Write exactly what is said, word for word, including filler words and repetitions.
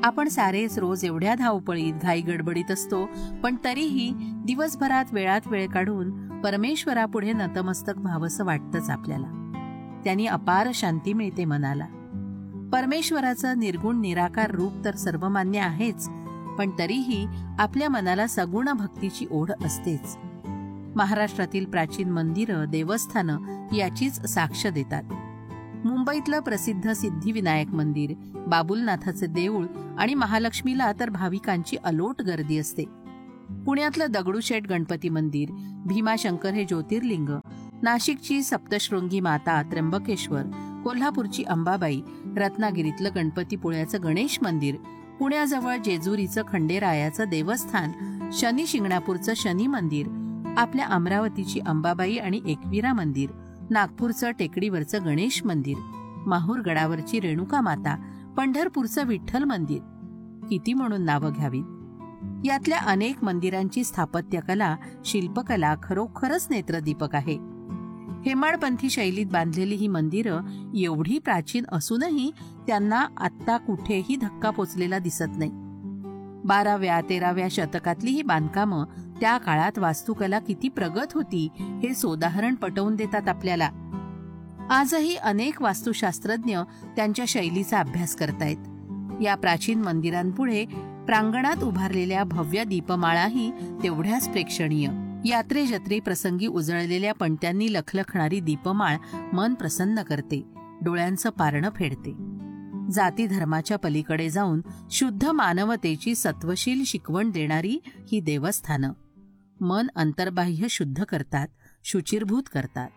आपण सारेच रोज एवढ्या धावपळीत घाई गडबडीत असतो, पण तरीही दिवसभरात वेळात वेळ काढून परमेश्वरापुढे नतमस्तक व्हावंसं वाटतंच आपल्याला. त्यांनी अपार शांती मिळते मनाला. परमेश्वराचं निर्गुण निराकार रूप तर सर्वमान्य आहेच, पण तरीही आपल्या मनाला सगुण भक्तीची ओढ असतेच. महाराष्ट्रातील प्राचीन मंदिरं, देवस्थानं याचीच साक्ष देतात. मुंबईतलं प्रसिद्ध सिद्धिविनायक मंदिर, बाबुलनाथाचे देऊळ आणि महालक्ष्मीला तर भाविकांची अलोट गर्दी असते. पुण्यातलं दगडूशेठ गणपती मंदिर, भीमाशंकर हे ज्योतिर्लिंग, नाशिकची सप्तशृंगी माता त्र्यंबकेश्वर, कोल्हापूरची अंबाबाई, रत्नागिरीतलं गणपतीपुळ्याचं गणेश मंदिर, पुण्याजवळ जेजुरीचं खंडेरायाचं देवस्थान, शनी शिंगणापूरचं शनी मंदिर, आपल्या अमरावतीची अंबाबाई आणि एकविरा मंदिर, नागपूरचं टेकडीवरचं गणेश मंदिर, माहूर गडावरची रेणुका माता, पंढरपूरचं विठ्ठल मंदिर, किती म्हणून नावं घ्यावीत. यातल्या अनेक मंदिरांची स्थापत्यकला, शिल्पकला खरोखरच नेत्रदीपक आहे. हेमाडपंथी शैलीत बांधलेली ही मंदिरं एवढी प्राचीन असूनही त्यांना आत्ता कुठेही धक्का पोचलेला दिसत नाही. बाराव्या तेराव्या शतकातली ही बांधकामं त्या काळात वास्तुकला किती प्रगत होती हे सोदाहरण पटवून देतात आपल्याला. आजही अनेक वास्तुशास्त्रज्ञ त्यांच्या शैलीचा अभ्यास करतायत. या प्राचीन मंदिरांपुढे प्रांगणात उभारलेल्या भव्य दीपमाळाही तेवढ्याच प्रेक्षणीय. यात्रे जत्रे प्रसंगी उजळलेल्या पणत्यांनी लखलखणारी दीपमाळ मन प्रसन्न करते, डोळ्यांचं पारणं फेडते. जाती धर्माच्या पलीकडे जाऊन शुद्ध मानवतेची सत्वशील शिकवण देणारी ही देवस्थानं मन अंतर्बाह्य शुद्ध करतात, शुचिरभूत करतात.